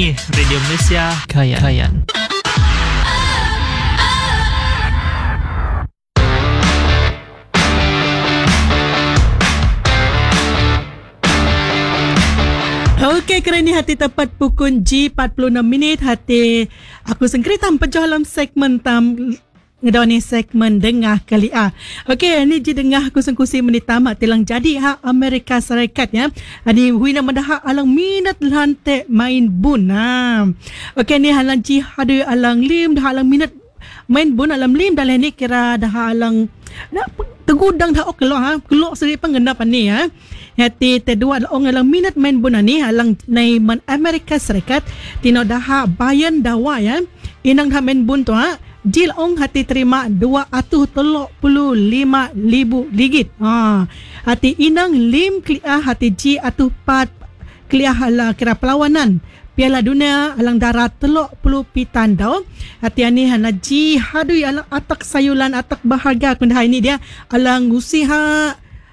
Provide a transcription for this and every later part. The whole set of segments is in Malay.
Ini Radio Malaysia Kayan. Okey, kerana hati tepat pukul G46 hati aku sengkeritam pejuh dalam segmen ngedawani segmen Dengah Kali A. Okey, ni je dengah aku sengkusi menitam tilang jadi Amerika Syarikat ya. Ani huina mendah alang minat lantek main bun. Okey, ni halang ji hadu alang lim dah alang minat main bun alam lim dalam ni kira dah alang tegudang dah keluar seri pengendapan ni ya. Hati tedua orang alang minat main bun ni alang naiman Amerika Syarikat tino dah bayan dawa ya. Inang dah main bun tu Jil ong hati terima 235,000 ringgit. Hati inang lim kliah hati ji atuh pat kliah ala kira perlawanan Piala Dunia alang darat 30 pitandau. Hati ani hana ji hadui alang atak sayulan atak bahagia kundah ini dia alang usiha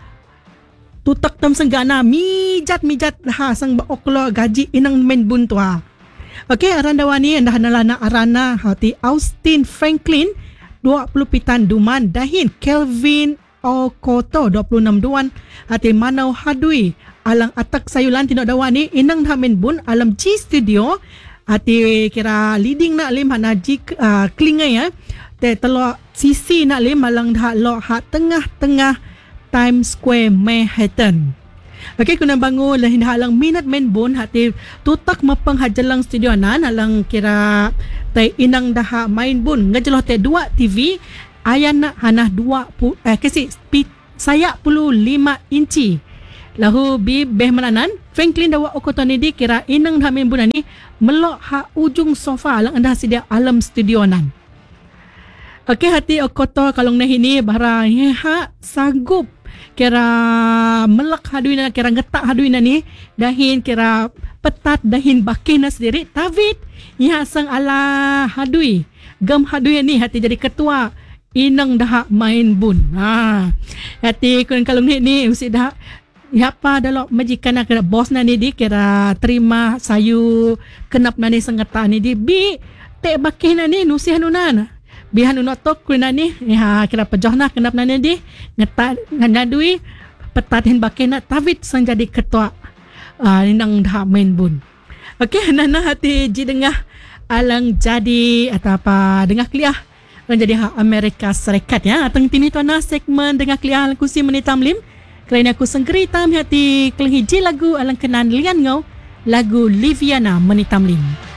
tutak tam senggana mijat sang baoklo gaji inang main bun tua. Okey, arandawani anda hanalana arana hati Austin Franklin 20 pitan duman dahin Kelvin Okoto 26 duan hati Manau Hadui alang atak sayulan tinok dawani inang dhamen bun alam G Studio hati kira leading nak lim hana G klingai ya te telo sisi nak lim alang dah lo tengah Times Square Manhattan. Okey, kuna bangun lahin halang minat main bun hati tutak mapang hajalang studio nan alang kira tay inang dah main bun ngajeloh te 2 TV ayana hanah 2 saya 5 inci lahu bi beh mananan Franklin dawa okotoni di kira inang dah main bun ni melok ujung sofa alang anda sedia alam studio nan. Okey, hati okoto kalong nah ini barang sanggup kira melak haduina kira getak haduina ni dahin kira petat dahin bakina sendiri tavit ya sang ala hadui gam hadui ni hati jadi ketua inang dah main bun. Hati kun kalau ni usi dah apa dalam majikan nak kira bos na ni di kira terima sayu kenap na ni sengeta ni di bi te bakina ni nusi hanunan bihan unotok kuna ni kira pejoh na kenap na ni di ngetak ngadui petatin bakina tavit sang jadi ketua inang dah main bun. Okey, nana hati ji dengah alang jadi atau apa dengah kliah alang jadi Amerika Syarikat ya. Atang tini tuana segmen dengah kliah alang kusi menitam lim kerana aku sengkeritam hati keleng hiji lagu alang kenan lian ngau lagu Liviana menitam lim.